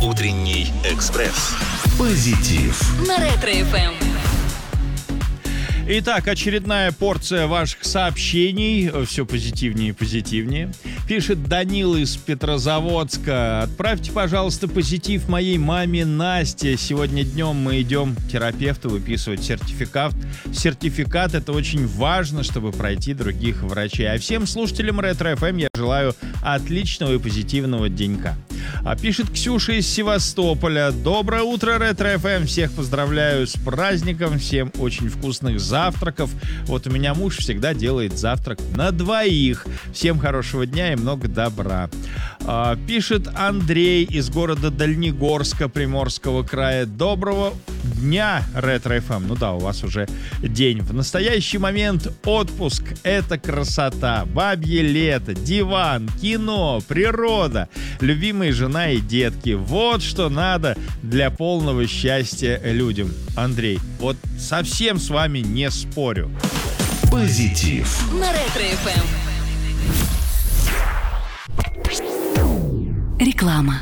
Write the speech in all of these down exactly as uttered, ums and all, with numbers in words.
Утренний экспресс. Позитив. На Ретро-эф эм. Итак, очередная порция ваших сообщений. Все позитивнее и позитивнее. Пишет Данил из Петрозаводска. Отправьте, пожалуйста, позитив моей маме Насте. Сегодня днем мы идем к терапевту выписывать сертификат. Сертификат — это очень важно, чтобы пройти других врачей. А всем слушателям Ретро-эф эм я желаю отличного и позитивного денька. А пишет Ксюша из Севастополя. Доброе утро, Ретро-эф эм. Всех поздравляю с праздником. Всем очень вкусных завтраков. Вот у меня муж всегда делает завтрак на двоих. Всем хорошего дня и много добра. А, пишет Андрей из города Дальнегорска Приморского края. Доброго дня, Ретро-эф эм. Ну да, у вас уже день. В настоящий момент отпуск — это красота. Бабье лето, диван, кино, природа, любимые жена и детки. Вот что надо для полного счастья людям. Андрей, вот совсем с вами не спорю. Позитив. На Ретро-эф эм. Реклама.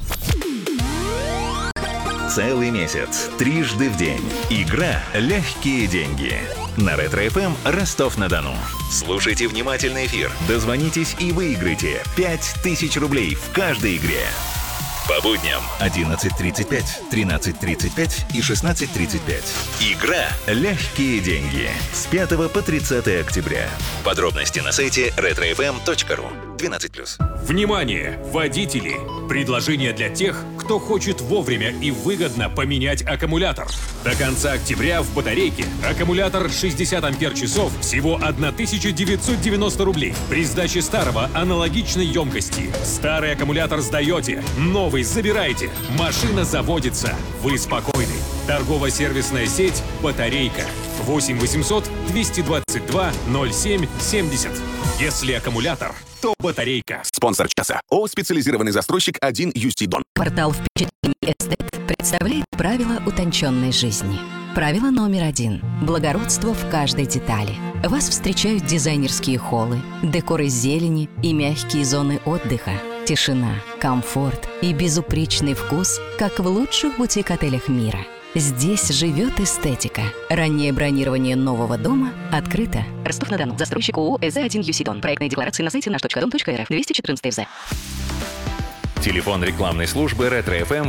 Целый месяц, трижды в день. Игра «Легкие деньги». На Ретро-эф эм Ростов-на-Дону. Слушайте внимательно эфир, дозвонитесь и выиграйте пять тысяч рублей в каждой игре. По будням одиннадцать тридцать пять, тринадцать тридцать пять и шестнадцать тридцать пять. Игра «Легкие деньги» с пятого по тридцатое октября. Подробности на сайте ретро эф эм точка ру. двенадцать плюс. Внимание, водители! Предложение для тех, кто хочет вовремя и выгодно поменять аккумулятор. До конца октября в батарейке аккумулятор шестьдесят ампер-часов всего тысяча девятьсот девяносто рублей. При сдаче старого аналогичной емкости. Старый аккумулятор сдаете, новый забираете. Машина заводится. Вы спокойны. Торгово-сервисная сеть «Батарейка». восемь восемьсот двести двадцать два ноль семь семьдесят. Если аккумулятор, то батарейка. Спонсор часа. ООО «Специализированный застройщик один ю си Дон». Портал впечатлений «Эстет» представляет правила утонченной жизни. Правило номер один. Благородство в каждой детали. Вас встречают дизайнерские холлы, декор из зелени и мягкие зоны отдыха. Тишина, комфорт и безупречный вкус, как в лучших бутик-отелях мира. Здесь живет эстетика. Раннее бронирование нового дома открыто. Ростов-на-Дону. Застройщик ООО «ЭЗ один ю си Дон». Проектные декларации на сайте наш точка дом точка эр эф. двести четырнадцать ФЗ. Телефон рекламной службы Ретро-эф эм